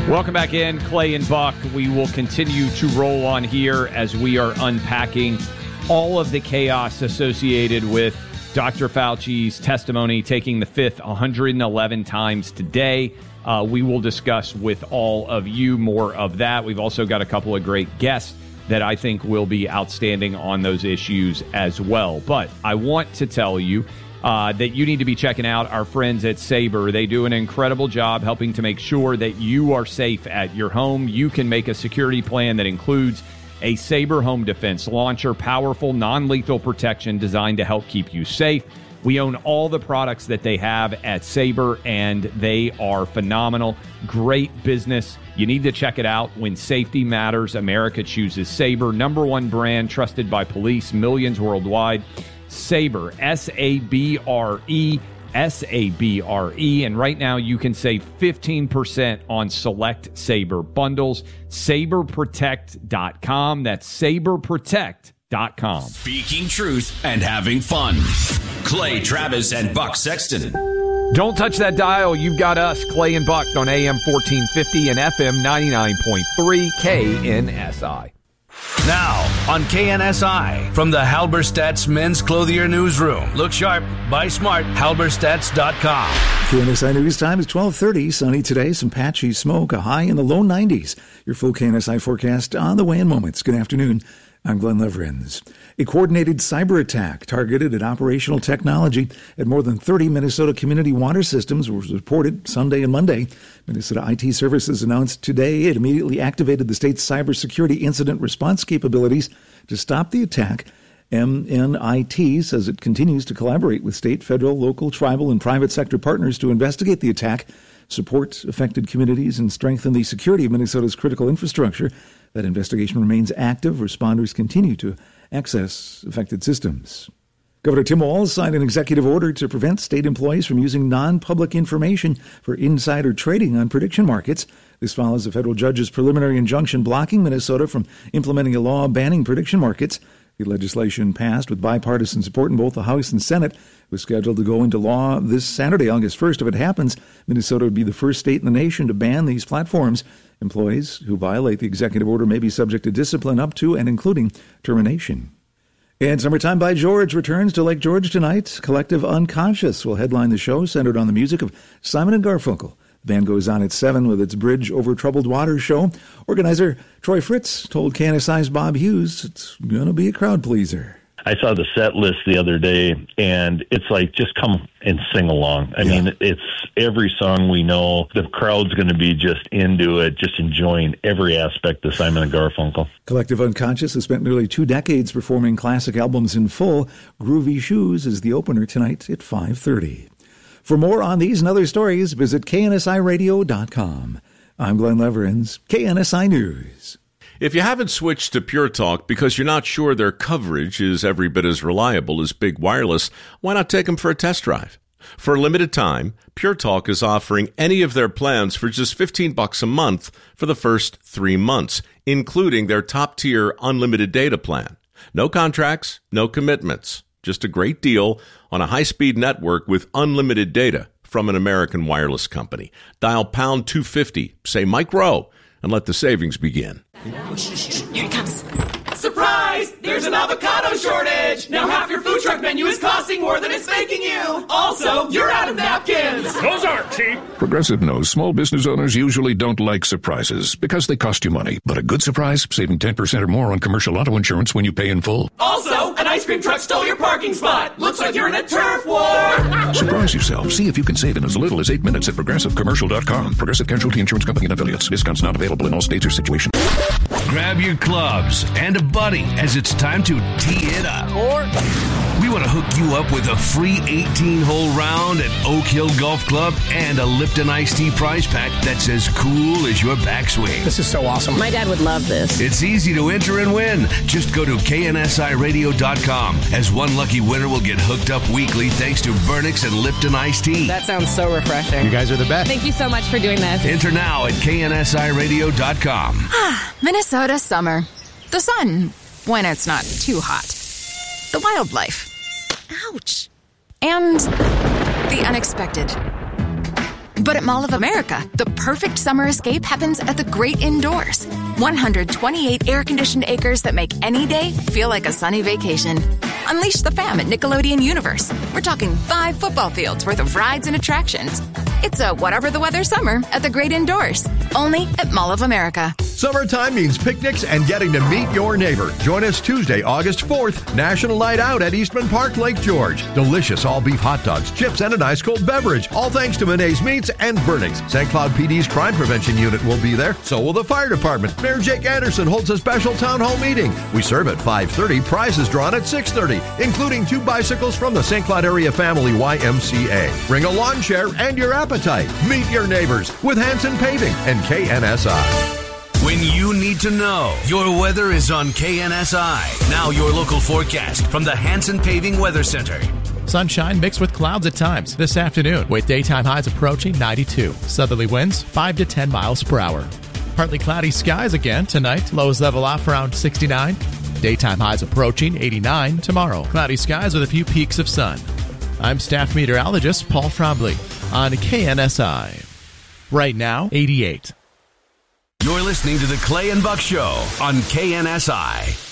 Welcome back in, Clay and Buck. We will continue to roll on here as we are unpacking all of the chaos associated with Dr. Fauci's testimony taking the fifth 111 times today. We will discuss with all of you more of that. We've also got a couple of great guests that I think will be outstanding on those issues as well. But I want to tell you that you need to be checking out our friends at Sabre. They do an incredible job helping to make sure that you are safe at your home. You can make a security plan that includes a Sabre Home Defense launcher, powerful, non-lethal protection designed to help keep you safe. We own all the products that they have at Sabre, and they are phenomenal. Great business. You need to check it out. When safety matters, America chooses Sabre. #1 brand, trusted by police, millions worldwide. Sabre, S-A-B-R-E, S-A-B-R-E. And right now you can save 15% on select Sabre bundles. SaberProtect.com. That's SaberProtect.com. Speaking truth and having fun. Clay Travis and Buck Sexton. Don't touch that dial. You've got us, Clay and Buck, on AM 1450 and FM 99.3 KNSI. Now, on KNSI, from the Halberstadt's Men's Clothier Newsroom. Look sharp, buy smart, halberstadt.com. KNSI News Time is 12:30. Sunny today, some patchy smoke, a high in the low 90s. Your full KNSI forecast on the way in moments. Good afternoon. I'm Glenn Leverins. A coordinated cyber attack targeted at operational technology at more than 30 Minnesota community water systems was reported Sunday and Monday. Minnesota IT Services announced today it immediately activated the state's cybersecurity incident response capabilities to stop the attack. MNIT says it continues to collaborate with state, federal, local, tribal, and private sector partners to investigate the attack, support affected communities, and strengthen the security of Minnesota's critical infrastructure. That investigation remains active. Responders continue to access affected systems. Governor Tim Walz signed an executive order to prevent state employees from using non-public information for insider trading on prediction markets. This follows a federal judge's preliminary injunction blocking Minnesota from implementing a law banning prediction markets. The legislation passed with bipartisan support in both the House and Senate. It was scheduled to go into law this Saturday, August 1st. If it happens, Minnesota would be the first state in the nation to ban these platforms. Employees who violate the executive order may be subject to discipline up to and including termination. And Summertime by George returns to Lake George tonight. Collective Unconscious will headline the show, centered on the music of Simon & Garfunkel. The band goes on at 7 with its Bridge Over Troubled Water show. Organizer Troy Fritz told KNSI's Bob Hughes it's going to be a crowd pleaser. I saw the set list the other day, and it's like, just come and sing along. I mean, it's every song we know. The crowd's going to be just into it, just enjoying every aspect of Simon & Garfunkel. Collective Unconscious has spent nearly 2 decades performing classic albums in full. Groovy Shoes is the opener tonight at 5:30. For more on these and other stories, visit KNSIRadio.com. I'm Glenn Leverins, KNSI News. If you haven't switched to Pure Talk because you're not sure their coverage is every bit as reliable as Big Wireless, why not take them for a test drive? For a limited time, Pure Talk is offering any of their plans for just $15 a month for the first 3 months, including their top-tier unlimited data plan. No contracts, no commitments. Just a great deal on a high-speed network with unlimited data from an American wireless company. Dial pound 250, say Mike Rowe, and let the savings begin. Here it comes. Surprise! There's an avocado shortage! Now half your food truck menu is costing more than it's making you! Also, you're out of napkins! Those aren't cheap! Progressive knows small business owners usually don't like surprises because they cost you money. But a good surprise, saving 10% or more on commercial auto insurance when you pay in full. Also, an ice cream truck stole your parking spot! Looks like you're in a turf war! Surprise yourself. See if you can save in as little as 8 minutes at ProgressiveCommercial.com. Progressive Casualty Insurance Company and Affiliates. Discounts not available in all states or situations. Grab your clubs and a buddy as it's time to tee it up. Or we want to hook you up with a free 18-hole round at Oak Hill Golf Club and a Lipton Iced Tea prize pack that's as cool as your backswing. This is so awesome. My dad would love this. It's easy to enter and win. Just go to KNSIRadio.com, as one lucky winner will get hooked up weekly thanks to Vernix and Lipton Iced Tea. That sounds so refreshing. You guys are the best. Thank you so much for doing this. Enter now at KNSIRadio.com. Minnesota summer. The sun, when it's not too hot. The wildlife. Ouch. And the unexpected. But at Mall of America, the perfect summer escape happens at the great indoors. 128 air-conditioned acres that make any day feel like a sunny vacation. Unleash the fam at Nickelodeon Universe. We're talking 5 football fields worth of rides and attractions. It's a whatever the weather summer at the great indoors. Only at Mall of America. Summertime means picnics and getting to meet your neighbor. Join us Tuesday, August 4th, National Night Out at Eastman Park, Lake George. Delicious all-beef hot dogs, chips, and an ice-cold beverage. All thanks to Monet's Meats and Burnings. St. Cloud PD's Crime Prevention Unit will be there. So will the Fire Department. Mayor Jake Anderson holds a special town hall meeting. We serve at 5:30. Prizes drawn at 6:30, including 2 bicycles from the St. Cloud Area Family YMCA. Bring a lawn chair and your appetite. Meet your neighbors with Hanson Paving and KNSI. When you need to know, your weather is on KNSI. Now your local forecast from the Hanson Paving Weather Center. Sunshine mixed with clouds at times this afternoon, with daytime highs approaching 92. Southerly winds 5 to 10 miles per hour. Partly cloudy skies again tonight. Lows level off around 69. Daytime highs approaching 89 tomorrow. Cloudy skies with a few peaks of sun. I'm staff meteorologist Paul Trombley on KNSI. Right now, 88. You're listening to the Clay and Buck Show on KNSI.